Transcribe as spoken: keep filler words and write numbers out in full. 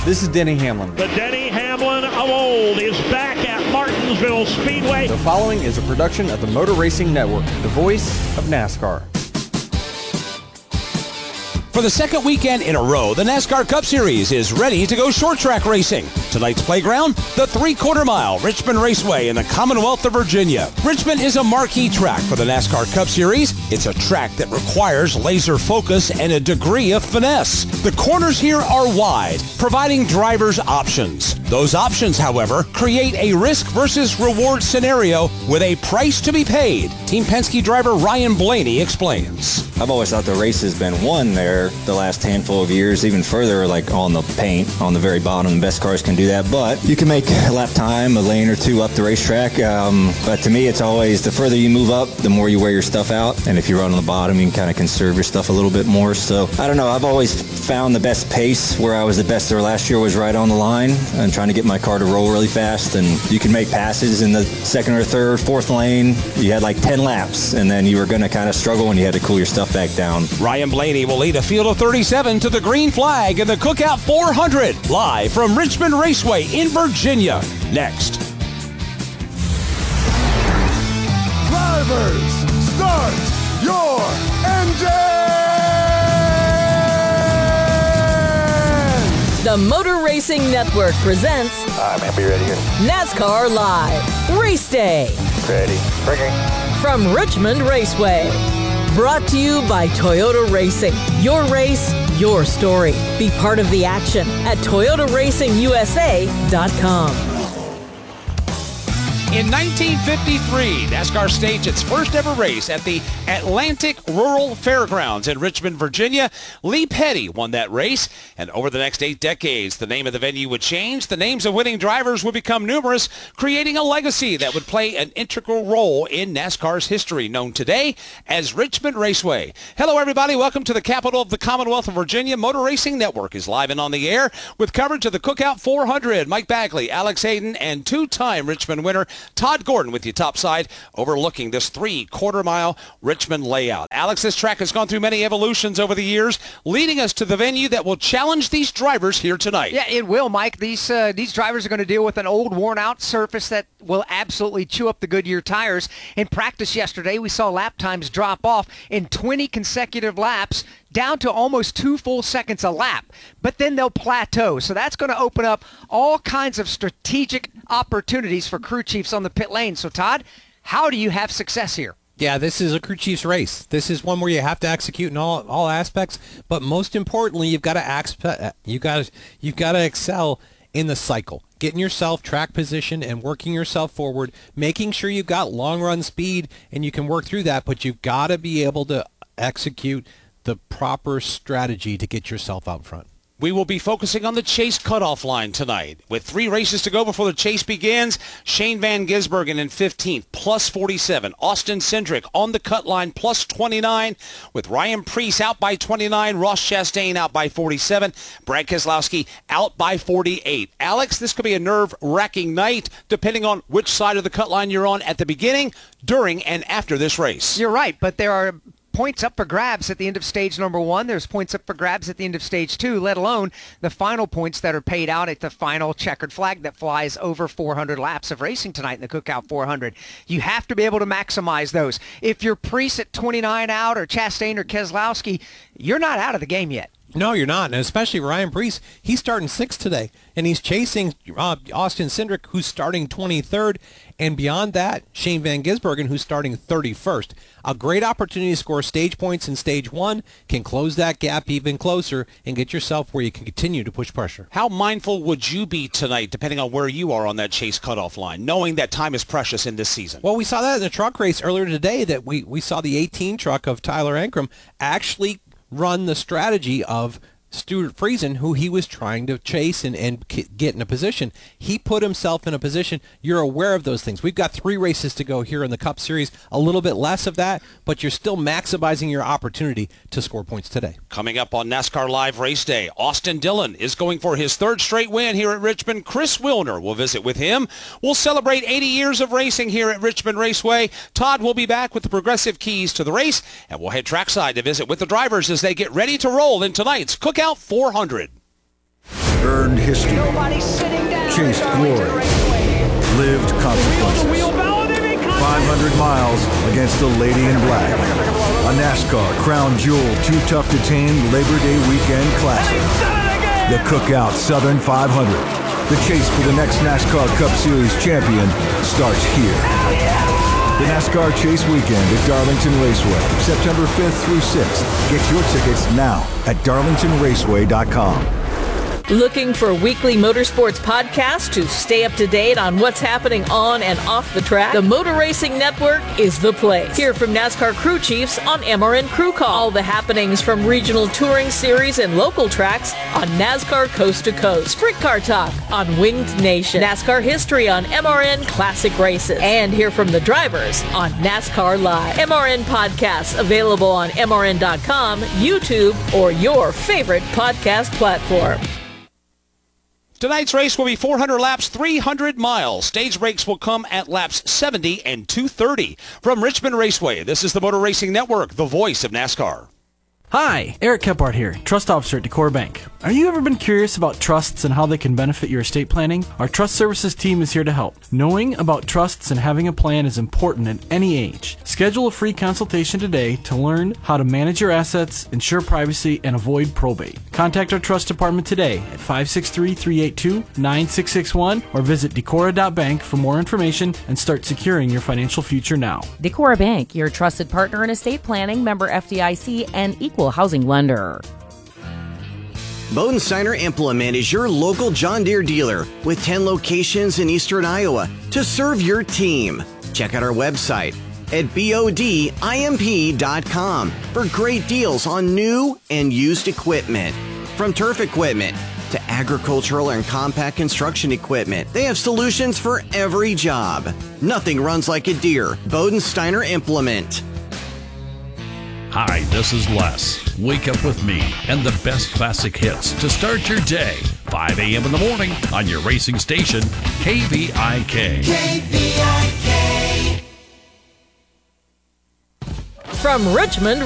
This is Denny Hamlin. The Denny Hamlin of old is back at Martinsville Speedway. The following is a production of the Motor Racing Network, the voice of NASCAR. For the second weekend in a row, the NASCAR Cup Series is ready to go short track racing. Tonight's playground, the three-quarter mile Richmond Raceway in the Commonwealth of Virginia. Richmond is a marquee track for the NASCAR Cup Series. It's a track that requires laser focus and a degree of finesse. The corners here are wide, providing drivers options. Those options, however, create a risk versus reward scenario with a price to be paid. Team Penske driver Ryan Blaney explains. I've always thought the race has been won there the last handful of years, even further like on the paint, on the very bottom. The best cars can do that, but you can make a lap time, a lane or two up the racetrack. Um, but to me, it's always the further you move up, the more you wear your stuff out. And if you run on the bottom, you can kind of conserve your stuff a little bit more. So I don't know. I've always found the best pace where I was the best there last year was right on the line and trying to get my car to roll really fast. And you can make passes in the second or third, fourth lane. You had like ten laps, and then you were going to kind of struggle and you had to cool your stuff back down. Ryan Blaney will lead a field of thirty-seven to the green flag in the Cookout four hundred, live from Richmond Raceway in Virginia. Next. Drivers, start your engine! The Motor Racing Network presents I'm going to be ready here. NASCAR Live Race Day Ready. Breaking. from Richmond Raceway. Brought to you by Toyota Racing. Your race, your story. Be part of the action at Toyota Racing U S A dot com. In nineteen fifty-three, NASCAR staged its first ever race at the Atlantic Rural Fairgrounds in Richmond, Virginia. Lee Petty won that race, and over the next eight decades, the name of the venue would change. The names of winning drivers would become numerous, creating a legacy that would play an integral role in NASCAR's history, known today as Richmond Raceway. Hello, everybody. Welcome to the capital of the Commonwealth of Virginia. Motor Racing Network is live and on the air with coverage of the Cookout four hundred. Mike Bagley, Alex Hayden, and two-time Richmond winner Todd Gordon with you topside, overlooking this three-quarter mile Richmond layout. Alex, this track has gone through many evolutions over the years, leading us to the venue that will challenge these drivers here tonight. Yeah, it will, Mike. These uh, these drivers are going to deal with an old, worn-out surface that will absolutely chew up the Goodyear tires. In practice yesterday, we saw lap times drop off in twenty consecutive laps, down to almost two full seconds a lap, but then they'll plateau. So that's going to open up all kinds of strategic opportunities for crew chiefs on the pit lane. So Todd, how do you have success here? Yeah, this is a crew chief's race. This is one where you have to execute in all all aspects, but most importantly, you've got to expe- you got you've got to excel in the cycle, getting yourself track position and working yourself forward, making sure you've got long run speed and you can work through that, but you've got to be able to execute the proper strategy to get yourself out front. We will be focusing on the chase cutoff line tonight. With three races to go before the chase begins, Shane Van Gisbergen in fifteenth, plus forty-seven. Austin Cindric on the cut line, plus twenty-nine. With Ryan Preece out by twenty-nine, Ross Chastain out by forty-seven, Brad Keselowski out by forty-eight. Alex, this could be a nerve-wracking night, depending on which side of the cut line you're on at the beginning, during, and after this race. You're right, but there are points up for grabs at the end of stage number one. There's points up for grabs at the end of stage two, let alone the final points that are paid out at the final checkered flag that flies over four hundred laps of racing tonight in the Cookout four hundred. You have to be able to maximize those. If you're Preece at twenty-nine out or Chastain or Keselowski, you're not out of the game yet. No, you're not, and especially Ryan Preece. He's starting sixth today, and he's chasing uh, Austin Cindric, who's starting twenty-third, and beyond that, Shane Van Gisbergen, who's starting thirty-first. A great opportunity to score stage points in stage one, can close that gap even closer, and get yourself where you can continue to push pressure. How mindful would you be tonight, depending on where you are on that chase cutoff line, knowing that time is precious in this season? Well, we saw that in the truck race earlier today, that we, we saw the eighteen truck of Tyler Ankrum actually run the strategy of Stuart Friesen, who he was trying to chase and, and get in a position. He put himself in a position. You're aware of those things. We've got three races to go here in the Cup Series, a little bit less of that, but you're still maximizing your opportunity to score points today. Coming up on NASCAR Live Race Day, Austin Dillon is going for his third straight win here at Richmond. Chris Wilner will visit with him. We'll celebrate eighty years of racing here at Richmond Raceway. Todd will be back with the progressive keys to the race, and we'll head trackside to visit with the drivers as they get ready to roll in tonight's Cookout four hundred. earned history, chased glory, lived consequences. five hundred miles against the Lady in Black. A NASCAR Crown Jewel Too Tough to Tame Labor Day Weekend Classic. The Cookout Southern five hundred. The chase for the next NASCAR Cup Series champion starts here. The NASCAR Chase Weekend at Darlington Raceway, September fifth through sixth. Get your tickets now at darlington raceway dot com. Looking for weekly motorsports podcasts to stay up to date on what's happening on and off the track? The Motor Racing Network is the place. Hear from NASCAR crew chiefs on M R N Crew Call. All the happenings from regional touring series and local tracks on NASCAR Coast to Coast. Sprint Car Talk on Winged Nation. NASCAR history on M R N Classic Races. And hear from the drivers on NASCAR Live. M R N podcasts available on M R N dot com, YouTube, or your favorite podcast platform. Tonight's race will be four hundred laps, three hundred miles. Stage breaks will come at laps seventy and two thirty. From Richmond Raceway, this is the Motor Racing Network, the voice of NASCAR. Hi, Eric Kephart here, Trust Officer at Decor Bank. Are you ever been curious about trusts and how they can benefit your estate planning? Our Trust Services team is here to help. Knowing about trusts and having a plan is important at any age. Schedule a free consultation today to learn how to manage your assets, ensure privacy, and avoid probate. Contact our Trust Department today at five six three, three eight two, nine six six one or visit decora dot bank for more information and start securing your financial future now. Decora Bank, your trusted partner in estate planning, member F D I C, and equal housing lender. Bodensteiner Implement is your local John Deere dealer with ten locations in eastern Iowa to serve your team. Check out our website at bodimp dot com for great deals on new and used equipment. From turf equipment to agricultural and compact construction equipment, they have solutions for every job. Nothing runs like a Deere. Bodensteiner Implement. Hi, this is Les. Wake up with me and the best classic hits to start your day. five a.m. in the morning on your racing station, K V I K. K V I K. From Richmond